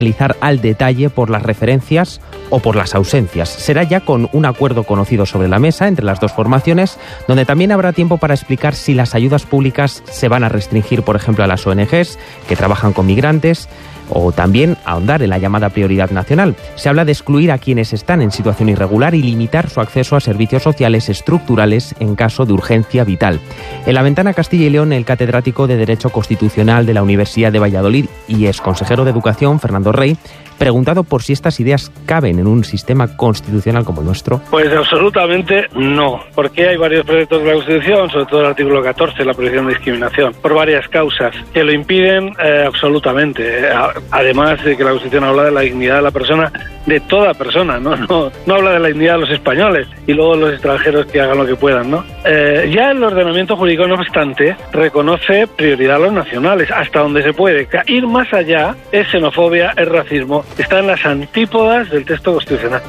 analizar al detalle por las referencias o por las ausencias. Será ya con un acuerdo conocido sobre la mesa entre las dos formaciones, donde también habrá tiempo para explicar si las ayudas públicas se van a restringir, por ejemplo, a las ONGs que trabajan con migrantes, o también ahondar en la llamada prioridad nacional. Se habla de excluir a quienes están en situación irregular y limitar su acceso a servicios sociales estructurales en caso de urgencia vital. En la ventana Castilla y León, el catedrático de Derecho Constitucional de la Universidad de Valladolid y ex consejero de Educación, Fernando Rey, preguntado por si estas ideas caben en un sistema constitucional como el nuestro. Pues absolutamente no, porque hay varios proyectos de la Constitución, sobre todo el artículo 14, la prohibición de discriminación, por varias causas que lo impiden absolutamente. Además de que la Constitución habla de la dignidad de la persona, de toda persona, no habla de la dignidad de los españoles y luego los extranjeros que hagan lo que puedan, ¿no? Ya el ordenamiento jurídico, no obstante, reconoce prioridad a los nacionales, hasta donde se puede. Ir más allá es xenofobia, es racismo, está en las antípodas del texto constitucional.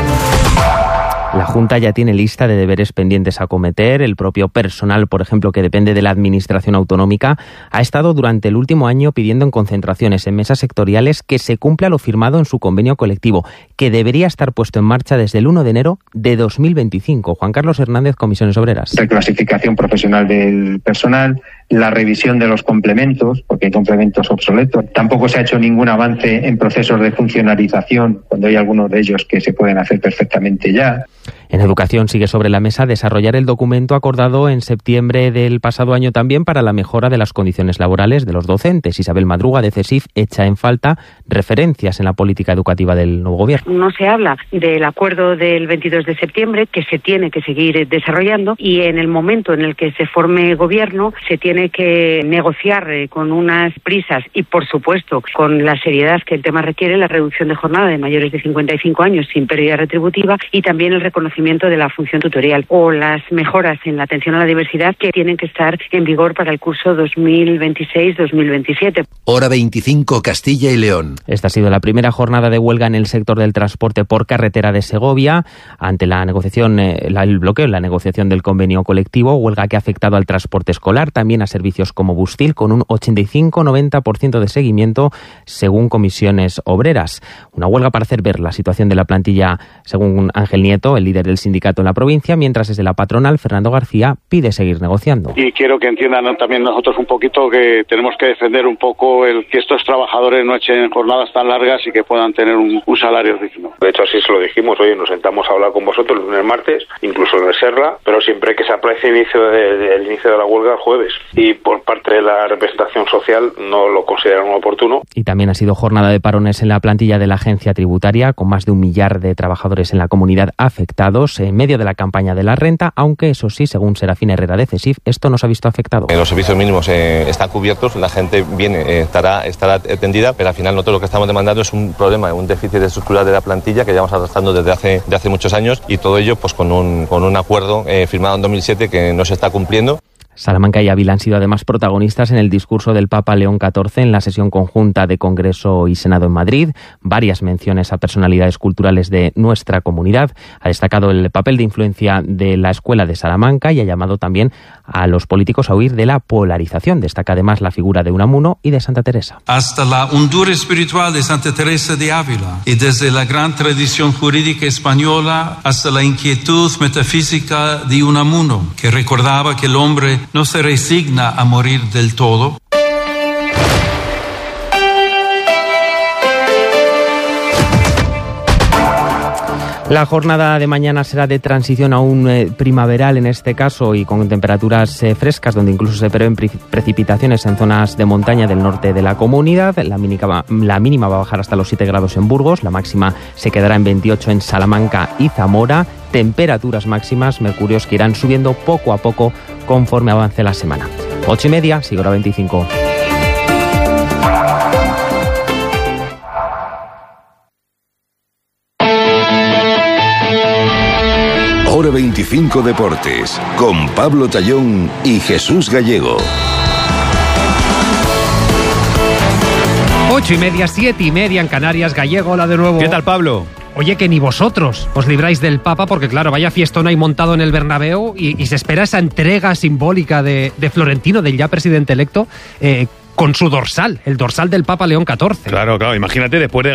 La Junta ya tiene lista de deberes pendientes a acometer. El propio personal, por ejemplo, que depende de la Administración autonómica, ha estado durante el último año pidiendo en concentraciones en mesas sectoriales que se cumpla lo firmado en su convenio colectivo, que debería estar puesto en marcha desde el 1 de enero de 2025. Juan Carlos Hernández, Comisiones Obreras. Reclasificación profesional del personal, la revisión de los complementos, porque hay complementos obsoletos. Tampoco se ha hecho ningún avance en procesos de funcionalización, cuando hay algunos de ellos que se pueden hacer perfectamente ya. En Educación sigue sobre la mesa desarrollar el documento acordado en septiembre del pasado año también para la mejora de las condiciones laborales de los docentes. Isabel Madruga, de CESIF, echa en falta referencias en la política educativa del nuevo gobierno. No se habla del acuerdo del 22 de septiembre, que se tiene que seguir desarrollando, y en el momento en el que se forme gobierno se tiene que negociar con unas prisas y, por supuesto, con la seriedad que el tema requiere, la reducción de jornada de mayores de 55 años sin pérdida retributiva y también el reconocimiento de la función tutorial o las mejoras en la atención a la diversidad que tienen que estar en vigor para el curso 2026-2027. Hora 25, Castilla y León. Esta ha sido la primera jornada de huelga en el sector del transporte por carretera de Segovia ante la negociación, el bloqueo en la negociación del convenio colectivo, huelga que ha afectado al transporte escolar, también a servicios como Bustil, con un 85-90% de seguimiento según Comisiones Obreras. Una huelga para hacer ver la situación de la plantilla, según Ángel Nieto, el líder del sindicato en la provincia, mientras desde la patronal, Fernando García, pide seguir negociando. Y quiero que entiendan también nosotros un poquito que tenemos que defender un poco el que estos trabajadores no echen jornadas tan largas y que puedan tener un salario digno. De hecho, así se lo dijimos, oye, nos sentamos a hablar con vosotros el lunes, martes, incluso en el Serra, pero siempre que se aplace el inicio de la huelga el jueves. Y por parte de la representación social no lo consideran oportuno. Y también ha sido jornada de parones en la plantilla de la agencia tributaria, con más de 1 millar de trabajadores en la comunidad afectados en medio de la campaña de la renta, aunque eso sí, según Serafín Herrera de CESIF, esto no se ha visto afectado. Los servicios mínimos están cubiertos, la gente viene, estará atendida, pero al final nosotros lo que estamos demandando es un problema, un déficit estructural de la plantilla que llevamos arrastrando desde hace muchos años, y todo ello pues con un acuerdo firmado en 2007 que no se está cumpliendo. Salamanca y Ávila han sido además protagonistas en el discurso del Papa León XIV en la sesión conjunta de Congreso y Senado en Madrid. Varias menciones a personalidades culturales de nuestra comunidad. Ha destacado el papel de influencia de la Escuela de Salamanca y ha llamado también a los políticos a huir de la polarización. Destaca además la figura de Unamuno y de Santa Teresa. Hasta la hondura espiritual de Santa Teresa de Ávila y desde la gran tradición jurídica española hasta la inquietud metafísica de Unamuno, que recordaba que el hombre no se resigna a morir del todo. La jornada de mañana será de transición a un primaveral en este caso y con temperaturas frescas, donde incluso se prevén precipitaciones en zonas de montaña del norte de la comunidad. La mínima va a bajar hasta los 7 grados en Burgos, la máxima se quedará en 28 en Salamanca y Zamora. Temperaturas máximas, mercurios, que irán subiendo poco a poco conforme avance la semana. 8:30, sigue hora 25. Hora 25 Deportes, con Pablo Tallón y Jesús Gallego. 8:30, 7:30 en Canarias. Gallego, hola de nuevo. ¿Qué tal, Pablo? Oye, que ni vosotros os libráis del Papa, porque claro, vaya fiestón hay montado en el Bernabéu y se espera esa entrega simbólica de Florentino, del ya presidente electo. con su dorsal, el dorsal del Papa León XIV. Claro, imagínate después de